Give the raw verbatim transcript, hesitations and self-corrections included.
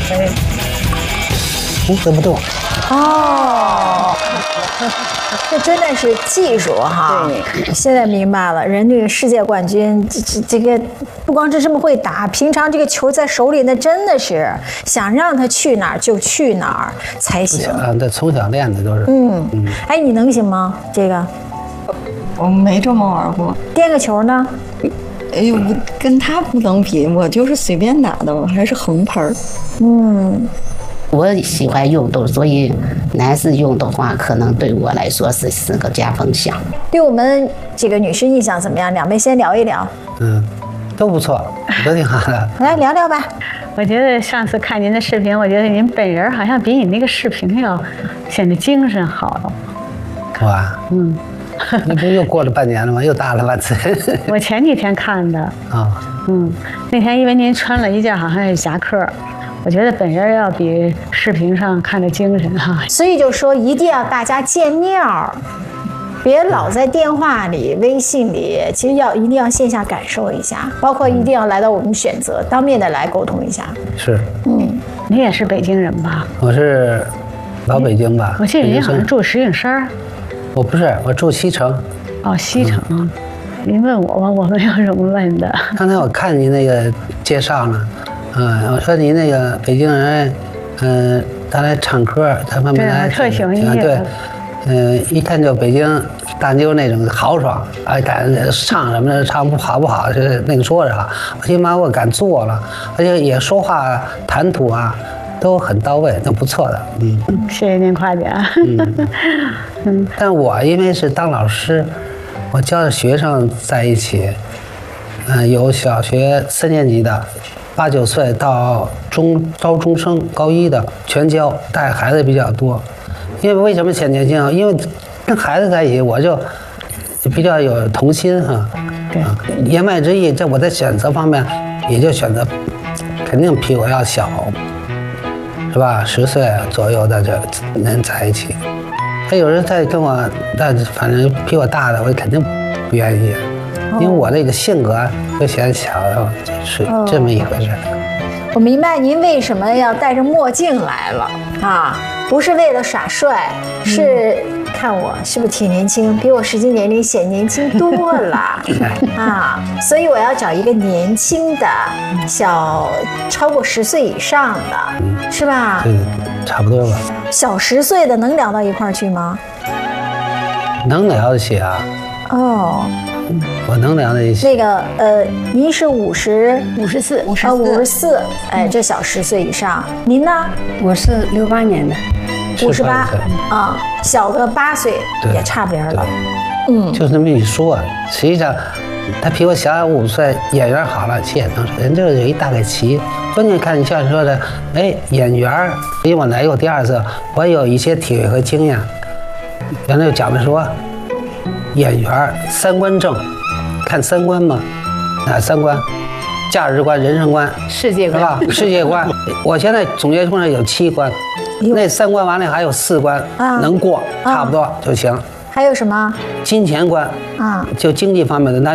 哎， 嗯，这不动。 哦，这真的是技术哈！ 对， 现在明白了，人这个世界冠军，这这这个不光是这么会打，平常这个球在手里，那真的是想让他去哪儿就去哪儿才行。 啊，这从小练的都是。 嗯嗯，哎，你能行吗？这个我没这么玩过。 颠个球呢？ 哎呦，我跟他不能比，我就是随便打的，我还是横拍儿。 嗯。 我喜欢运动，所以男士运动的话，可能对我来说是是个加分项。 对我们这个女士印象怎么样？两位先聊一聊。 嗯，都不错，都挺好的。 来聊聊吧。 我觉得上次看您的视频，我觉得您本人好像比你那个视频要显得精神好了。 我啊，嗯，你不又过了半年了吗？又大了半次。 我前几天看的。啊、 哦。 嗯，那天因为您穿了一件好像是夹克。我觉得本人要比视频上看着精神哈， 所以就说一定要大家见面儿，别老在电话里、微信里，其实要一定要线下感受一下，包括一定要来到我们选择，当面的来沟通一下。 是， 嗯， 你也是北京人吧？ 我是老北京吧。 我记得您好像住石景山。 我不是，我住西城。 哦，西城。嗯、您问我吧，我没有什么问的。 刚才我看您那个介绍呢。嗯，我说您那个北京人，嗯，他来唱歌，他们来特喜欢音乐。 对，嗯，一看就北京大妞那种豪爽，哎，敢唱什么的，唱不好不好，就是那个说着哈，我起码我敢做了，而且也说话谈吐啊都很到位，都不错的。嗯， 谢谢您夸奖。 嗯嗯，但我因为是当老师，我教的学生在一起，嗯，有小学三年级的。八九岁到中高中生高一的全教，带孩子比较多。因为为什么选年轻啊？因为跟孩子在一起，我就比较有童心哈。 对， 啊，言外之意，这我在选择方面也就选择，肯定比我要小，是吧？十岁左右的这人在一起。他有人在跟我，但反正比我大的，我肯定不愿意。因为我这个性格就显小，是这么一回事。 我明白您为什么要戴着墨镜来了啊，不是为了耍帅，是看我是不是挺年轻，比我实际年龄显年轻多了啊，所以我要找一个年轻的，小超过十岁以上的，是吧？ 对，差不多吧。 小十岁的能聊到一块儿去吗？ 能聊得起啊。 哦。 我能聊在一起。 那个呃，您是五十五十四，五十四，五十四，哎，这小十岁以上。您呢？ 我是六八年的， 五十八啊，小个八岁也差不离了。 嗯，就这么一说，实际上他比我小五岁，演员好了，其实也能说，人这有一大概齐。关键看你像说的，哎，演员，因为我来过第二次，我有一些体会和经验。原来就讲的说。演员三观正，看三观嘛，哪三观？价值观、人生观、 世界观， 是吧？世界观。我现在总结出来有七关，那三关完了还有四关能过，差不多就行。 还有什么？ 金钱观啊，就经济方面的那。